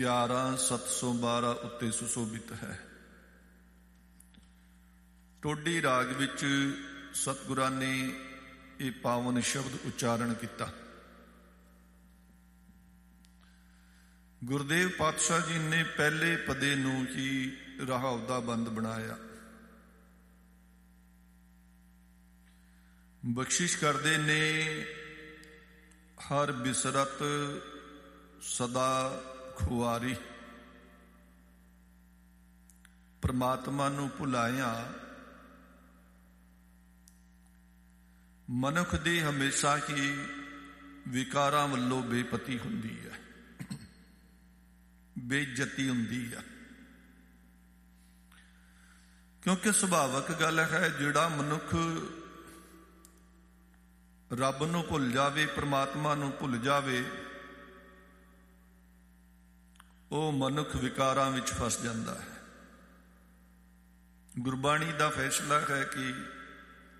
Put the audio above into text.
11:712 ਉੱਤੇ ਸੁਸ਼ੋਭਿਤ ਹੈ। ਟੋਡੀ ਰਾਗ ਵਿੱਚ ਸਤਿਗੁਰਾਂ ਨੇ ਇਹ ਪਾਵਨ ਸ਼ਬਦ ਉਚਾਰਨ ਕੀਤਾ। ਗੁਰਦੇਵ ਪਾਤਸ਼ਾਹ ਜੀ ਨੇ ਪਹਿਲੇ ਪਦੇ ਨੂੰ ਹੀ ਰਹਾਉ ਦਾ ਬੰਦ ਬਣਾਇਆ। ਬਖਸ਼ਿਸ਼ ਕਰਦੇ ਨੇ ਹਰ ਬਿਸਰਤ ਸਦਾ ਖੁਆਰੀ। ਪ੍ਰਮਾਤਮਾ ਨੂੰ ਭੁਲਾਇਆ ਮਨੁੱਖ ਦੀ ਹਮੇਸ਼ਾ ਹੀ ਵਿਕਾਰਾਂ ਵੱਲੋਂ ਬੇਪਤੀ ਹੁੰਦੀ ਹੈ, ਬੇਇੱਜ਼ਤੀ ਹੁੰਦੀ ਹੈ। ਕਿਉਂਕਿ ਸੁਭਾਵਕ ਗੱਲ ਹੈ, ਜਿਹੜਾ ਮਨੁੱਖ ਰੱਬ ਨੂੰ ਭੁੱਲ ਜਾਵੇ, ਪ੍ਰਮਾਤਮਾ ਨੂੰ ਭੁੱਲ ਜਾਵੇ, ਉਹ ਮਨੁੱਖ ਵਿਕਾਰਾਂ ਵਿੱਚ ਫਸ ਜਾਂਦਾ ਹੈ। ਗੁਰਬਾਣੀ ਦਾ ਫੈਸਲਾ ਹੈ ਕਿ